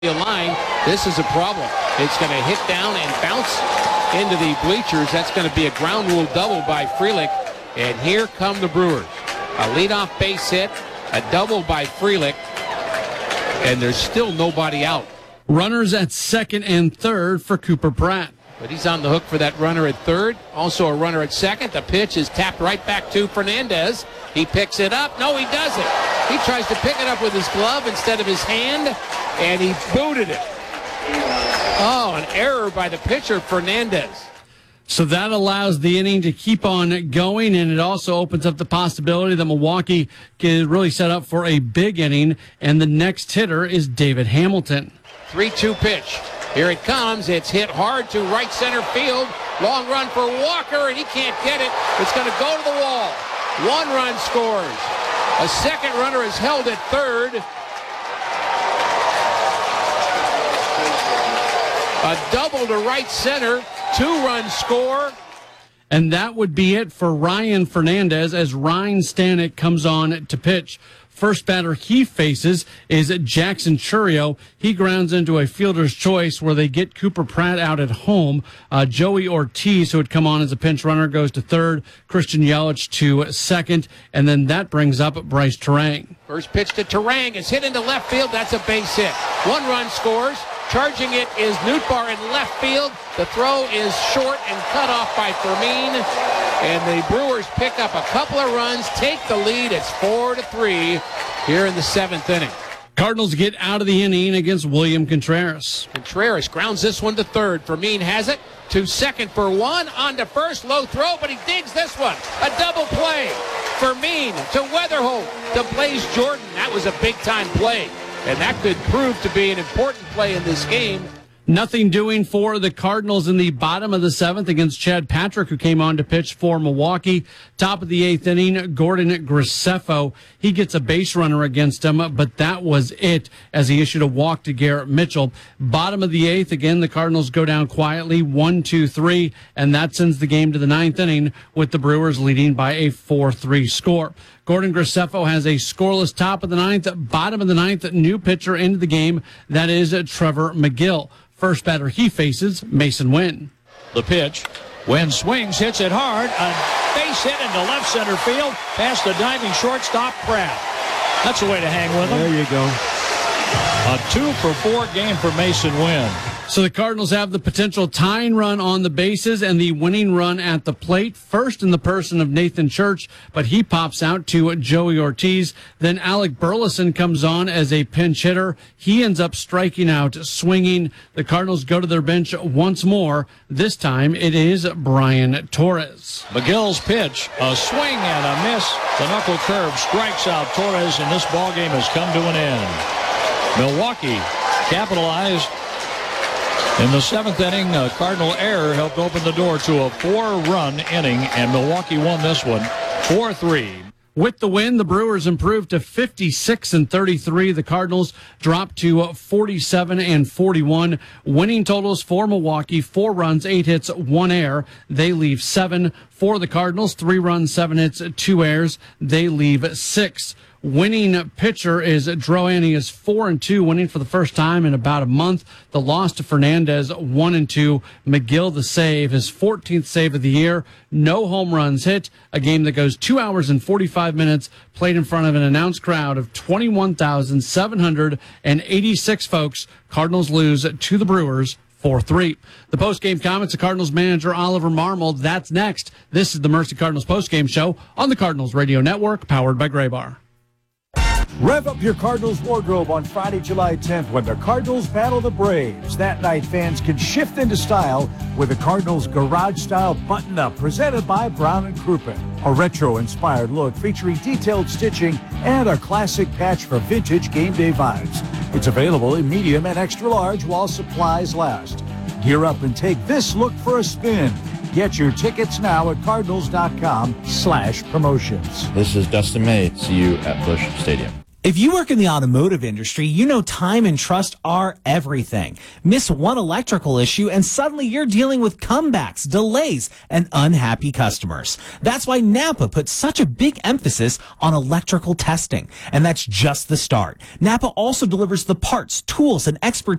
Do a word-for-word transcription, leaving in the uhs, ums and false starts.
line, this is a problem. It's going to hit down and bounce into the bleachers. That's going to be a ground rule double by Frelick. And here come the Brewers. A leadoff base hit, a double by Frelick, and there's still nobody out. Runners at second and third for Cooper Pratt. But he's on the hook for that runner at third. Also a runner at second. The pitch is tapped right back to Fernandez. He picks it up. No, he doesn't. He tries to pick it up with his glove instead of his hand, and he booted it. Oh, an error by the pitcher, Fernandez. So that allows the inning to keep on going, and it also opens up the possibility that Milwaukee can really set up for a big inning, and the next hitter is David Hamilton. three two pitch. Here it comes. It's hit hard to right center field. Long run for Walker, and he can't get it. It's going to go to the wall. One run scores. A second runner is held at third. A double to right center. Two-run score. And that would be it for Ryan Fernandez as Ryan Stanek comes on to pitch. First batter he faces is Jackson Chourio. He grounds into a fielder's choice where they get Cooper Pratt out at home. Uh, Joey Ortiz, who had come on as a pinch runner, goes to third. Christian Yelich to second. And then that brings up Bryce Terang. First pitch to Terang is hit into left field. That's a base hit. One run scores. Charging it is Nootbaar in left field. The throw is short and cut off by Fermin. And the Brewers pick up a couple of runs, take the lead. It's four to three here in the seventh inning. Cardinals get out of the inning against William Contreras. Contreras grounds this one to third. Fermin has it to second for one. On to first, low throw, but he digs this one. A double play. Fermin to Weatherholt to Blaze Jordan. That was a big-time play. And that could prove to be an important play in this game. Nothing doing for the Cardinals in the bottom of the seventh against Chad Patrick, who came on to pitch for Milwaukee. Top of the eighth inning, Gordon Graceffo. He gets a base runner against him, but that was it as he issued a walk to Garrett Mitchell. Bottom of the eighth, again, the Cardinals go down quietly, one, two, three, and that sends the game to the ninth inning with the Brewers leading by a four three score. Gordon Graceffo has a scoreless top of the ninth. Bottom of the ninth, new pitcher into the game. That is Trevor McGill. First batter he faces, Mason Wynn. The pitch. Wynn swings, hits it hard. A base hit into left center field past the diving shortstop, Pratt. That's the way to hang with him. There you go. A two for four game for Mason Wynn. So the Cardinals have the potential tying run on the bases and the winning run at the plate. First in the person of Nathan Church, but he pops out to Joey Ortiz. Then Alec Burleson comes on as a pinch hitter. He ends up striking out, swinging. The Cardinals go to their bench once more. This time it is Brian Torres. McGill's pitch, a swing and a miss. The knuckle curve strikes out Torres, and this ballgame has come to an end. Milwaukee capitalized. In the seventh inning, a Cardinal error helped open the door to a four-run inning, and Milwaukee won this one four three. With the win, the Brewers improved to fifty-six and thirty-three. The Cardinals dropped to forty-seven and forty-one. Winning totals for Milwaukee: four runs, eight hits, one error. They leave seven. For the Cardinals: three runs, seven hits, two errors. They leave six. Winning pitcher is Drohan. He is four and two, winning for the first time in about a month. The loss to Fernandez, one and two. McGill the save, his fourteenth save of the year. No home runs hit. A game that goes two hours and forty-five minutes, played in front of an announced crowd of twenty-one thousand seven hundred eighty-six folks. Cardinals lose to the Brewers four three. The postgame comments of Cardinals manager Oliver Marmol. That's next. This is the Mercy Cardinals postgame show on the Cardinals Radio Network, powered by Graybar. Rev up your Cardinals wardrobe on Friday, July tenth when the Cardinals battle the Braves. That night, fans can shift into style with the Cardinals garage-style button-up presented by Brown and Crouppen. A retro-inspired look featuring detailed stitching and a classic patch for vintage game day vibes. It's available in medium and extra large while supplies last. Gear up and take this look for a spin. Get your tickets now at cardinals dot com slash promotions. This is Dustin May. See you at Busch Stadium. If you work in the automotive industry, you know time and trust are everything. Miss one electrical issue and suddenly you're dealing with comebacks, delays, and unhappy customers. That's why Napa puts such a big emphasis on electrical testing. And that's just the start. Napa also delivers the parts, tools, and expertise